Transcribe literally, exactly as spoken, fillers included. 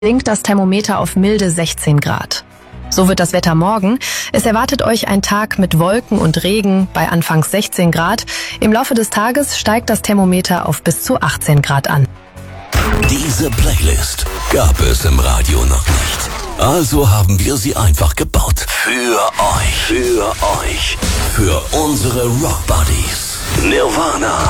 sinkt das Thermometer auf milde sechzehn Grad. So wird das Wetter morgen. Es erwartet euch ein Tag mit Wolken und Regen bei anfangs sechzehn Grad. Im Laufe des Tages steigt das Thermometer auf bis zu achtzehn Grad an. Diese Playlist gab es im Radio noch nicht. Also haben wir sie einfach gebaut. Für euch. Für euch. Für unsere Rock Buddies. Nirvana.